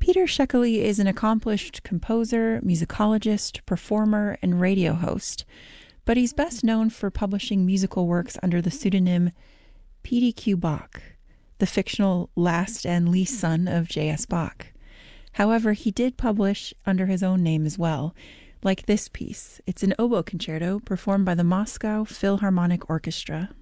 Peter Szekely is an accomplished composer, musicologist, performer, and radio host, but he's best known for publishing musical works under the pseudonym P.D.Q. Bach, the fictional last and least son of J.S. Bach. However, he did publish under his own name as well, like this piece. It's an oboe concerto performed by the Moscow Philharmonic Orchestra.